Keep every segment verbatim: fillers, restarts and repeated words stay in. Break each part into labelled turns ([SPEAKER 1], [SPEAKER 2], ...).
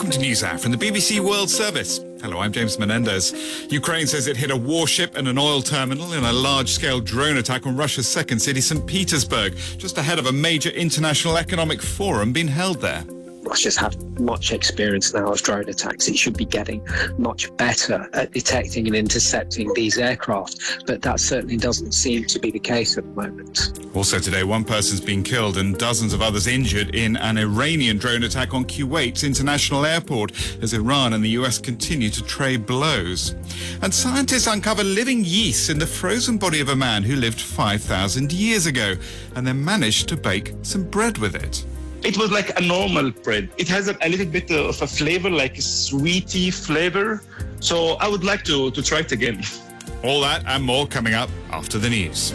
[SPEAKER 1] Welcome to NewsHour from the B B C World Service. Hello, I'm James Menendez. Ukraine says it hit a warship and an oil terminal in a large-scale drone attack on Russia's second city, Saint Petersburg, just ahead of a major international economic forum being held there.
[SPEAKER 2] Russia's had much experience now of drone attacks. It should be getting much better at detecting and intercepting these aircraft, but that certainly doesn't seem to be the case at the moment.
[SPEAKER 1] Also today, one person's been killed and dozens of others injured in an Iranian drone attack on Kuwait's international airport as Iran and the U S continue to trade blows. And scientists uncover living yeast in the frozen body of a man who lived five thousand years ago and then managed to bake some bread with it.
[SPEAKER 3] It was like a normal bread. It has a, a little bit of a flavor, like a sweety flavor. So I would like to, to try it again.
[SPEAKER 1] All that and more coming up after the news.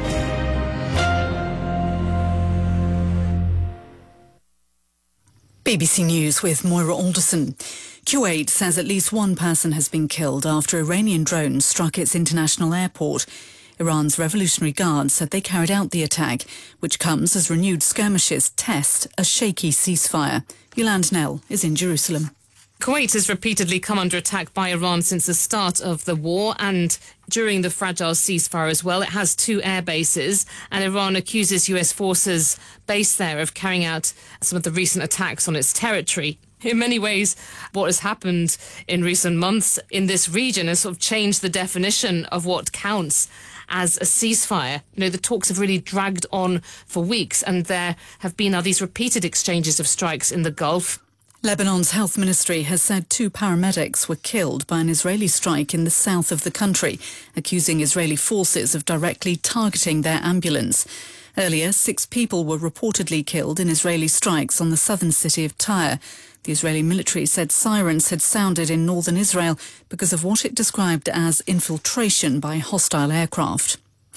[SPEAKER 4] B B C News with Moira Alderson. Kuwait says at least one person has been killed after Iranian drones struck its international airport. Iran's Revolutionary Guard said they carried out the attack, which comes as renewed skirmishes test a shaky ceasefire. Yolande Nell is in Jerusalem.
[SPEAKER 5] Kuwait has repeatedly come under attack by Iran since the start of the war and during the fragile ceasefire as well. It has two air bases and Iran accuses U S forces based there of carrying out some of the recent attacks on its territory. In many ways, what has happened in recent months in this region has sort of changed the definition of what counts as a ceasefire. You know, the talks have really dragged on for weeks and there have been now these repeated exchanges of strikes in the Gulf.
[SPEAKER 4] Lebanon's health ministry has said two paramedics were killed by an Israeli strike in the south of the country, accusing Israeli forces of directly targeting their ambulance. Earlier, six people were reportedly killed in Israeli strikes on the southern city of Tyre. The Israeli military said sirens had sounded in northern Israel because of what it described as infiltration by hostile aircraft.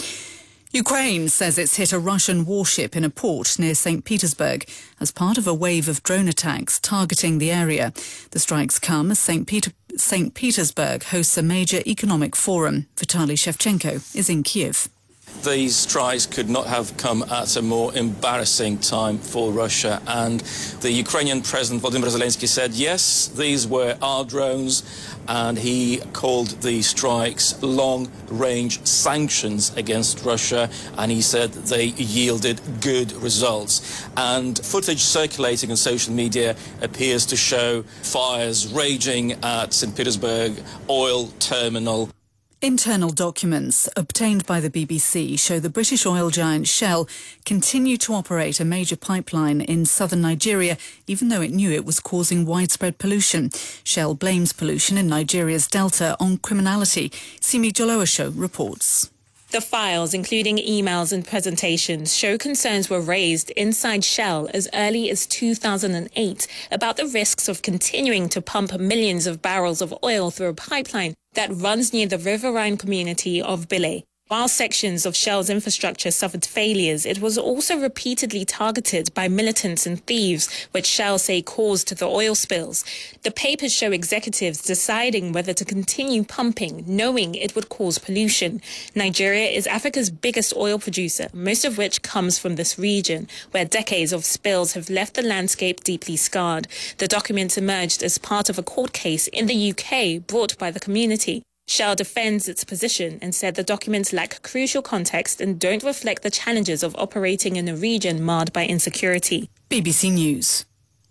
[SPEAKER 4] Ukraine says it's hit a Russian warship in a port near Saint Petersburg as part of a wave of drone attacks targeting the area. The strikes come as Saint Peter Saint Petersburg hosts a major economic forum. Vitaly Shevchenko is in Kiev.
[SPEAKER 6] These strikes could not have come at a more embarrassing time for Russia. And the Ukrainian President Volodymyr Zelensky said, yes, these were our drones. And he called the strikes long-range sanctions against Russia. And he said they yielded good results. And footage circulating on social media appears to show fires raging at Saint Petersburg oil terminal.
[SPEAKER 4] Internal documents obtained by the B B C show the British oil giant Shell continue to operate a major pipeline in southern Nigeria, even though it knew it was causing widespread pollution. Shell blames pollution in Nigeria's delta on criminality. Simi Jolowasho reports.
[SPEAKER 7] The files, including emails and presentations, show concerns were raised inside Shell as early as two thousand eight about the risks of continuing to pump millions of barrels of oil through a pipeline that runs near the riverine community of Bile. While sections of Shell's infrastructure suffered failures, it was also repeatedly targeted by militants and thieves, which Shell say caused the oil spills. The papers show executives deciding whether to continue pumping, knowing it would cause pollution. Nigeria is Africa's biggest oil producer, most of which comes from this region, where decades of spills have left the landscape deeply scarred. The documents emerged as part of a court case in the U K brought by the community. Shell defends its position and said the documents lack crucial context and don't reflect the challenges of operating in a region marred by insecurity.
[SPEAKER 4] B B C News.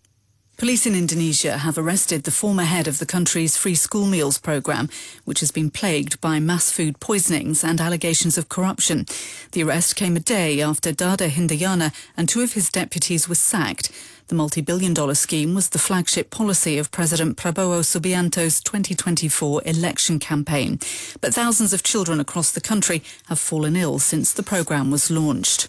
[SPEAKER 4] Police in Indonesia have arrested the former head of the country's free school meals programme, which has been plagued by mass food poisonings and allegations of corruption. The arrest came a day after Dada Hindayana and two of his deputies were sacked. The multi-billion dollar scheme was the flagship policy of President Prabowo Subianto's twenty twenty-four election campaign. But thousands of children across the country have fallen ill since the programme was launched.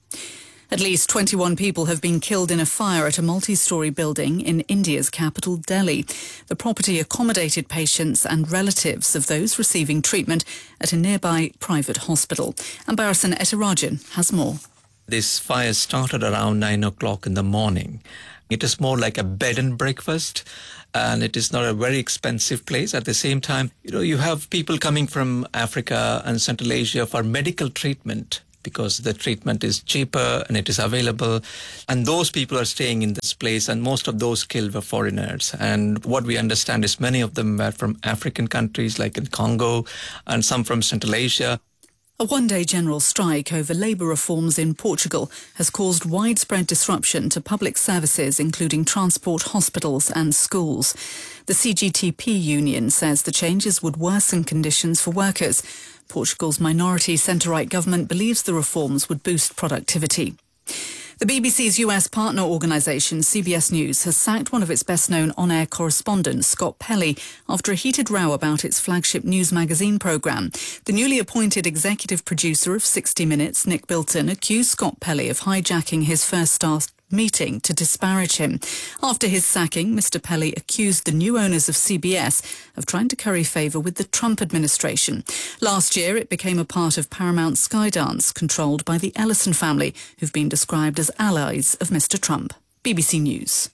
[SPEAKER 4] At least twenty-one people have been killed in a fire at a multi-storey building in India's capital, Delhi. The property accommodated patients and relatives of those receiving treatment at a nearby private hospital. And Barasan Etirajan has more.
[SPEAKER 8] This fire started around nine o'clock in the morning. It is more like a bed and breakfast, and it is not a very expensive place. At the same time, you know, you have people coming from Africa and Central Asia for medical treatment. because the treatment is cheaper and it is available. And those people are staying in this place, and most of those killed were foreigners. And what we understand is many of them were from African countries like in Congo and some from Central Asia.
[SPEAKER 4] A one-day general strike over labour reforms in Portugal has caused widespread disruption to public services, including transport, hospitals and schools. The C G T P union says the changes would worsen conditions for workers. Portugal's minority centre-right government believes the reforms would boost productivity. The B B C's U S partner organisation, C B S News, has sacked one of its best-known on-air correspondents, Scott Pelley, after a heated row about its flagship news magazine programme. The newly appointed executive producer of sixty minutes, Nick Bilton, accused Scott Pelley of hijacking his first staff meeting to disparage him. After his sacking, Mister Pelley accused the new owners of C B S of trying to curry favour with the Trump administration. Last year, it became a part of Paramount Skydance, controlled by the Ellison family, who've been described as allies of Mister Trump. B B C News.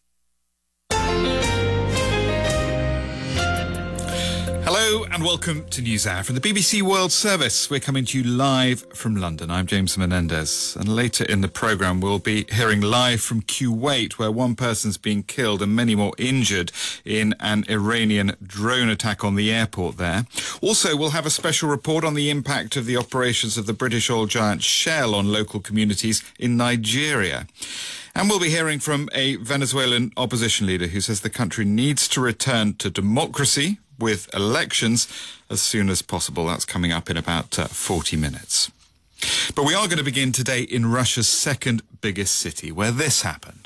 [SPEAKER 1] Hello and welcome to NewsHour from the B B C World Service. We're coming to you live from London. I'm James Menendez, and later in the programme we'll be hearing live from Kuwait, where one person's been killed and many more injured in an Iranian drone attack on the airport there. Also, we'll have a special report on the impact of the operations of the British oil giant Shell on local communities in Nigeria. And we'll be hearing from a Venezuelan opposition leader who says the country needs to return to democracy with elections as soon as possible. That's coming up in about uh, forty minutes. But we are going to begin today in Russia's second biggest city, where this happened.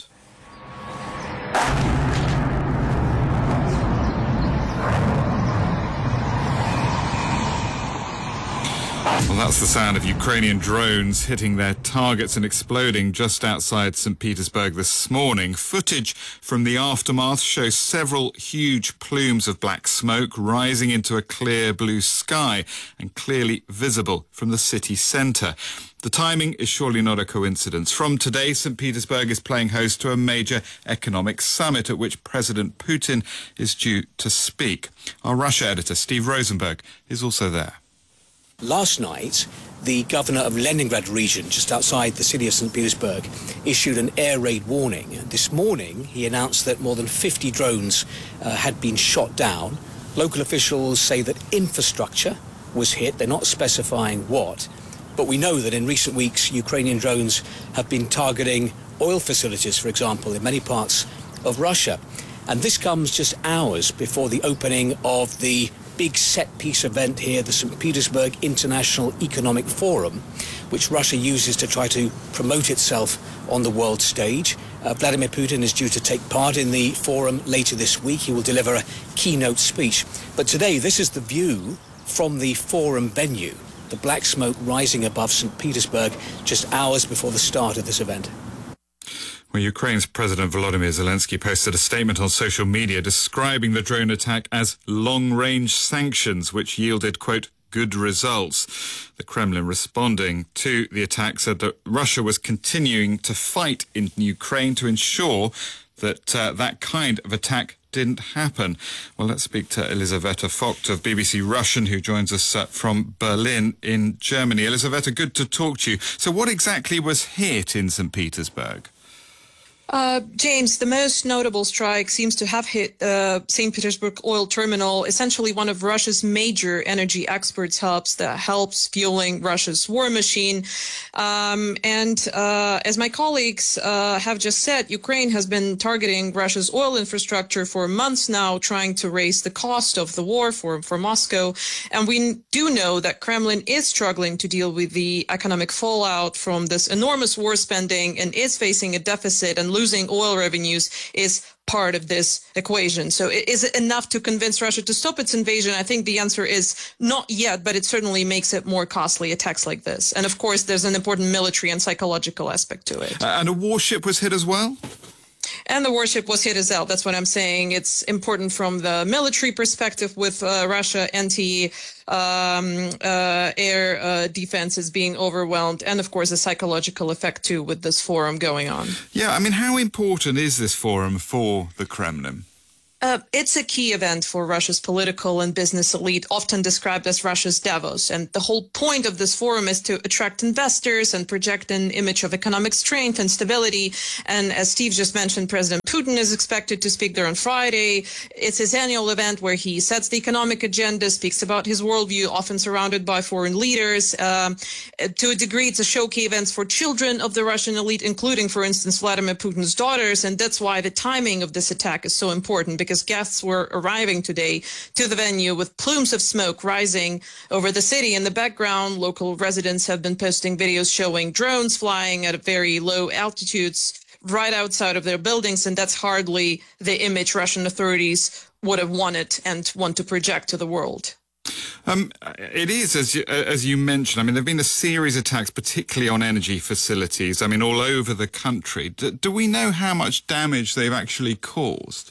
[SPEAKER 1] Well, that's the sound of Ukrainian drones hitting their targets and exploding just outside Saint Petersburg this morning. Footage from the aftermath shows several huge plumes of black smoke rising into a clear blue sky and clearly visible from the city centre. The timing is surely not a coincidence. From today, Saint Petersburg is playing host to a major economic summit at which President Putin is due to speak. Our Russia editor, Steve Rosenberg, is also there.
[SPEAKER 9] Last night, the governor of Leningrad region, just outside the city of Saint Petersburg, issued an air raid warning. This morning, he announced that more than fifty drones uh, had been shot down. Local officials say that infrastructure was hit. They're not specifying what. But we know that in recent weeks, Ukrainian drones have been targeting oil facilities, for example, in many parts of Russia. And this comes just hours before the opening of the big set-piece event here, the Saint Petersburg International Economic Forum, which Russia uses to try to promote itself on the world stage. Uh, Vladimir Putin is due to take part in the forum later this week. He will deliver a keynote speech. But today, this is the view from the forum venue, the black smoke rising above Saint Petersburg just hours before the start of this event.
[SPEAKER 1] Well, Ukraine's President Volodymyr Zelensky posted a statement on social media describing the drone attack as long-range sanctions, which yielded, quote, good results. The Kremlin, responding to the attack, said that Russia was continuing to fight in Ukraine to ensure that uh, that kind of attack didn't happen. Well, let's speak to Elizaveta Vogt of B B C Russian, who joins us uh, from Berlin in Germany. Elizaveta, good to talk to you. So what exactly was hit in Saint Petersburg?
[SPEAKER 10] Uh, James, the most notable strike seems to have hit uh, Saint Petersburg oil terminal, essentially one of Russia's major energy exports hubs that helps fueling Russia's war machine. Um, and uh, as my colleagues uh, have just said, Ukraine has been targeting Russia's oil infrastructure for months now, trying to raise the cost of the war for, for Moscow. And we do know that Kremlin is struggling to deal with the economic fallout from this enormous war spending and is facing a deficit, and losing oil revenues is part of this equation. So is it enough to convince Russia to stop its invasion? I think the answer is not yet, but it certainly makes it more costly, attacks like this. And of course, there's an important military and psychological aspect to it.
[SPEAKER 1] Uh, and a warship was hit as well?
[SPEAKER 10] And the warship was hit as well. That's what I'm saying. It's important from the military perspective with uh, Russia anti um, uh, air uh, defense is being overwhelmed. And of course, a psychological effect too with this forum going on.
[SPEAKER 1] Yeah, I mean, how important is this forum for the Kremlin?
[SPEAKER 10] Uh, it's a key event for Russia's political and business elite, often described as Russia's Davos. And the whole point of this forum is to attract investors and project an image of economic strength and stability. And as Steve just mentioned, President Putin is expected to speak there on Friday. It's his annual event where he sets the economic agenda, speaks about his worldview, often surrounded by foreign leaders. Um, to a degree, it's a showcase event for children of the Russian elite, including, for instance, Vladimir Putin's daughters. And that's why the timing of this attack is so important, because guests were arriving today to the venue with plumes of smoke rising over the city. In the background, local residents have been posting videos showing drones flying at very low altitudes right outside of their buildings, and that's hardly the image Russian authorities would have wanted and want to project to the world.
[SPEAKER 1] Um, it is, as you, as you mentioned, I mean, there have been a series of attacks, particularly on energy facilities, I mean, all over the country. Do, do we know how much damage they've actually caused?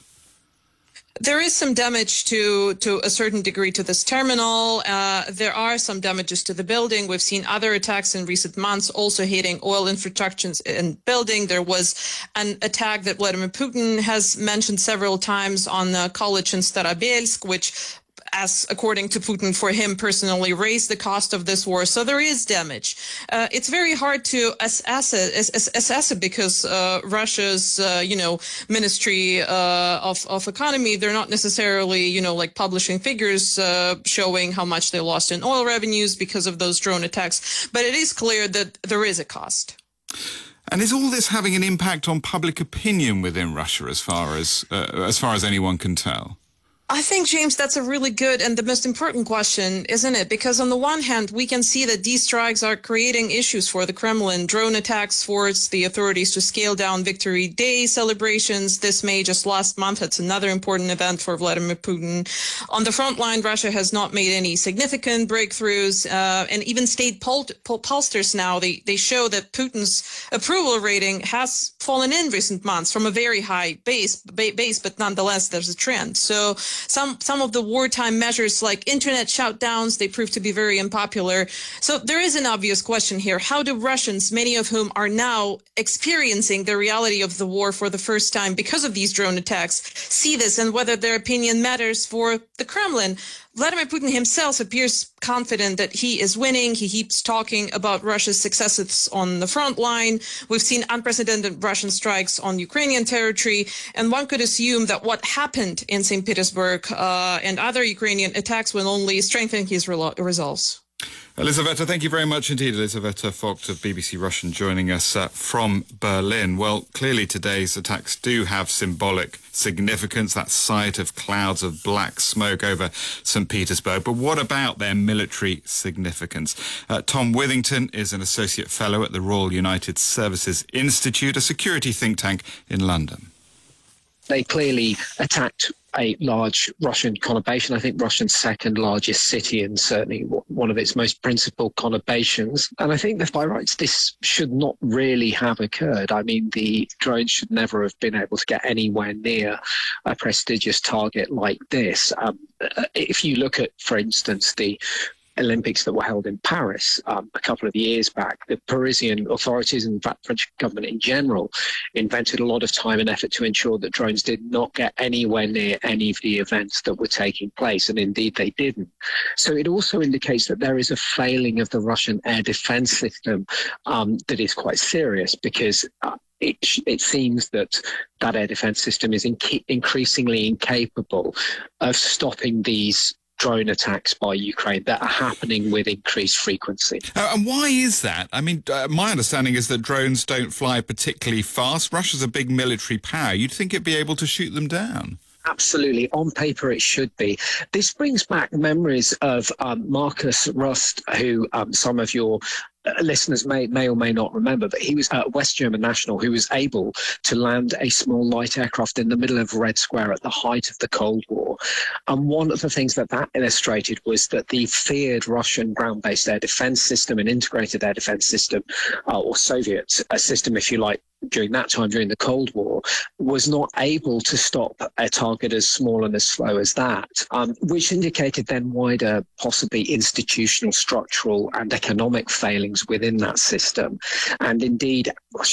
[SPEAKER 10] There is some damage to to a certain degree to this terminal. Uh, there are some damages to the building. We've seen other attacks in recent months also hitting oil infrastructures in building. There was an attack that Vladimir Putin has mentioned several times on a college in Starobelsk, which, as according to Putin, for him personally, raised the cost of this war. So there is damage. Uh, it's very hard to assess it, assess it because uh, Russia's, uh, you know, Ministry uh, of, of Economy, they're not necessarily, you know, like publishing figures uh, showing how much they lost in oil revenues because of those drone attacks. But it is clear that there is a cost.
[SPEAKER 1] And is all this having an impact on public opinion within Russia, as far as uh, as far as anyone can tell?
[SPEAKER 10] I think, James, that's a really good and the most important question, isn't it? Because on the one hand, we can see that these strikes are creating issues for the Kremlin. Drone attacks forced the authorities to scale down Victory Day celebrations this May, just last month. It's another important event for Vladimir Putin. On the front line, Russia has not made any significant breakthroughs. Uh, and even state poll pollsters now, they, they show that Putin's approval rating has fallen in recent months from a very high base, base but nonetheless, there's a trend. So Some some of the wartime measures like internet shutdowns, they prove to be very unpopular. So there is an obvious question here. How do Russians, many of whom are now experiencing the reality of the war for the first time because of these drone attacks, see this, and whether their opinion matters for the Kremlin? Vladimir Putin himself appears confident that he is winning. He keeps talking about Russia's successes on the front line. We've seen unprecedented Russian strikes on Ukrainian territory, and one could assume that what happened in Saint Petersburg uh, and other Ukrainian attacks will only strengthen his resolve.
[SPEAKER 1] Elizaveta, thank you very much indeed. Elizaveta Vogt of B B C Russian joining us uh, from Berlin. Well, clearly today's attacks do have symbolic significance, that sight of clouds of black smoke over Saint Petersburg. But what about their military significance? Uh, Tom Withington is an associate fellow at the Royal United Services Institute, a security think tank in London.
[SPEAKER 2] They clearly attacked a large Russian conurbation, I think Russia's second largest city and certainly one of its most principal conurbations. And I think that by rights, this should not really have occurred. I mean, the drones should never have been able to get anywhere near a prestigious target like this. Um, if you look at, for instance, the Olympics that were held in Paris um, a couple of years back, the Parisian authorities and the French government in general invented a lot of time and effort to ensure that drones did not get anywhere near any of the events that were taking place, and indeed they didn't. So it also indicates that there is a failing of the Russian air defense system um, that is quite serious, because uh, It, it seems that that air defense system is inc- increasingly incapable of stopping these drone attacks by Ukraine that are happening with increased frequency.
[SPEAKER 1] Uh, and why is that? I mean, uh, my understanding is that drones don't fly particularly fast. Russia's a big military power. You'd think it'd be able to shoot them down.
[SPEAKER 2] Absolutely. On paper, it should be. This brings back memories of um, Marcus Rust, who um, some of your uh, listeners may may or may not remember, but he was a West German national who was able to land a small light aircraft in the middle of Red Square at the height of the Cold War. And one of the things that that illustrated was that the feared Russian ground-based air defense system, an integrated air defense system, uh, or Soviet uh, system, if you like, during that time, during the Cold War, was not able to stop a target as small and as slow as that, um, which indicated then wider, possibly institutional, structural and economic failings within that system. And indeed, Russia's had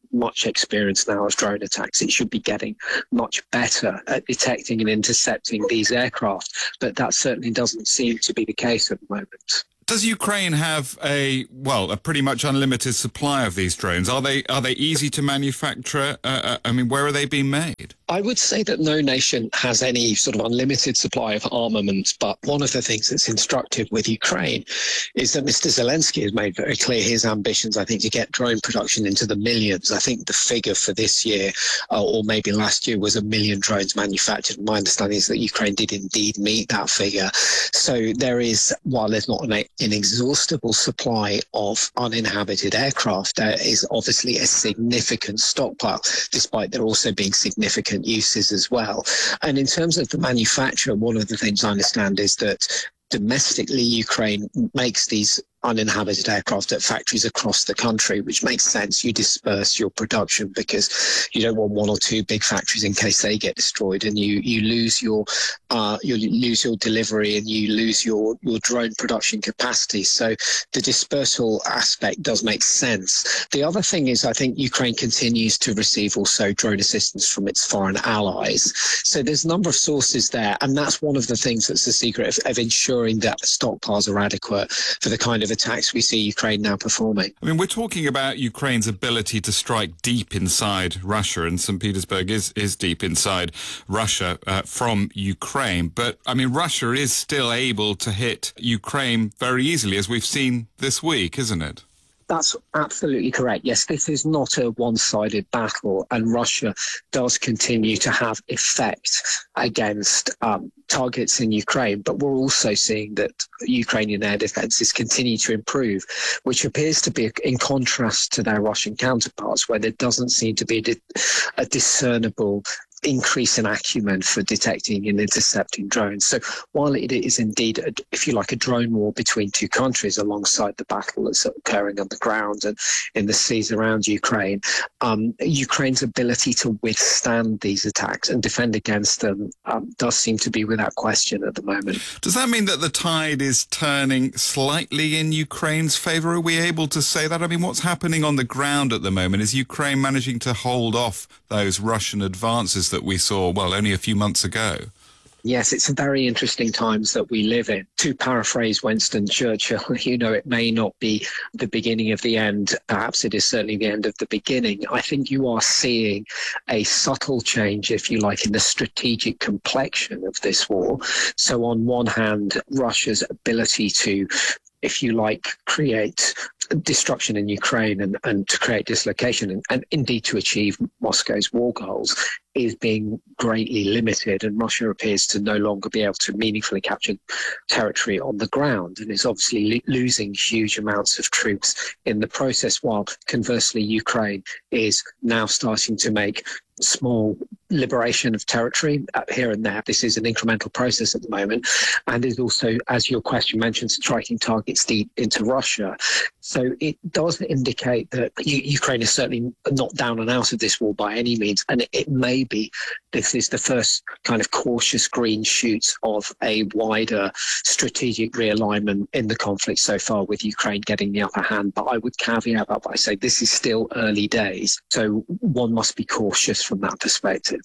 [SPEAKER 2] much experience now of drone attacks. It should be getting much better at detecting and intercepting these aircraft, but that certainly doesn't seem to be the case at the moment.
[SPEAKER 1] Does Ukraine have a, well, a pretty much unlimited supply of these drones? Are they are they easy to manufacture? Uh, I mean, where are they being made?
[SPEAKER 2] I would say that no nation has any sort of unlimited supply of armaments, but one of the things that's instructive with Ukraine is that Mister Zelensky has made very clear his ambitions, I think, to get drone production into the millions. I think the figure for this year, uh, or maybe last year, was a million drones manufactured. My understanding is that Ukraine did indeed meet that figure. So there is, while there's not an inexhaustible supply of uninhabited aircraft, there is obviously a significant stockpile, despite there also being significant uses as well. And in terms of the manufacture, one of the things I understand is that domestically Ukraine makes these uninhabited aircraft at factories across the country, which makes sense. You disperse your production because you don't want one or two big factories in case they get destroyed, and you you lose your uh you lose your delivery and you lose your your drone production capacity. So the dispersal aspect does make sense. The other thing is, I think Ukraine continues to receive also drone assistance from its foreign allies. So there's a number of sources there, and that's one of the things that's the secret of, of ensuring that the stockpiles are adequate for the kind of attacks we see Ukraine now performing.
[SPEAKER 1] I mean, we're talking about Ukraine's ability to strike deep inside Russia, and Saint Petersburg is, is deep inside Russia uh, from Ukraine. But, I mean, Russia is still able to hit Ukraine very easily, as we've seen this week, isn't it?
[SPEAKER 2] That's absolutely correct. Yes, this is not a one-sided battle, and Russia does continue to have effect against um, targets in Ukraine. But we're also seeing that Ukrainian air defences continue to improve, which appears to be in contrast to their Russian counterparts, where there doesn't seem to be a, di- a discernible increase in acumen for detecting and intercepting drones. So while it is indeed, a, if you like, a drone war between two countries alongside the battle that's occurring on the ground and in the seas around Ukraine, um, Ukraine's ability to withstand these attacks and defend against them um, does seem to be without question at the moment.
[SPEAKER 1] Does that mean that the tide is turning slightly in Ukraine's favour? Are we able to say that? I mean, what's happening on the ground at the moment? Is Ukraine managing to hold off those Russian advances that we saw, well, only a few months ago?
[SPEAKER 2] Yes, it's very interesting times that we live in. To paraphrase Winston Churchill, you know, it may not be the beginning of the end. Perhaps it is certainly the end of the beginning. I think you are seeing a subtle change, if you like, in the strategic complexion of this war. So on one hand, Russia's ability to, if you like, create destruction in Ukraine and, and to create dislocation and, and indeed to achieve Moscow's war goals is being greatly limited, and Russia appears to no longer be able to meaningfully capture territory on the ground and is obviously lo- losing huge amounts of troops in the process, while conversely Ukraine is now starting to make small liberation of territory here and there. This is an incremental process at the moment, and is also, as your question mentioned, striking targets deep into Russia. So it does indicate that U- Ukraine is certainly not down and out of this war by any means, and it, it may be this is the first kind of cautious green shoots of a wider strategic realignment in the conflict so far, with Ukraine getting the upper hand. But I would caveat that by saying this is still early days, so one must be cautious from that perspective.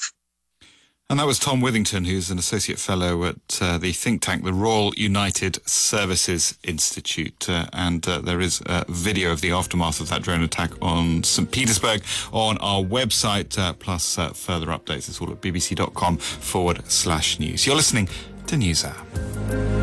[SPEAKER 1] And that was Tom Withington, who's an Associate Fellow at uh, the think tank, the Royal United Services Institute. Uh, and uh, there is a video of the aftermath of that drone attack on Saint Petersburg on our website, uh, plus uh, further updates. It's all at bbc.com forward slash news. You're listening to NewsHour.